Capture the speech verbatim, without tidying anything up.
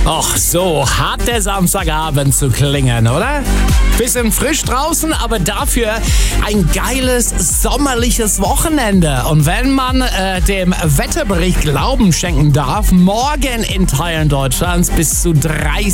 Och, so hat der Samstagabend zu klingen, oder? Bisschen frisch draußen, aber dafür ein geiles sommerliches Wochenende. Und wenn man äh, dem Wetterbericht Glauben schenken darf, morgen in Teilen Deutschlands bis zu dreißig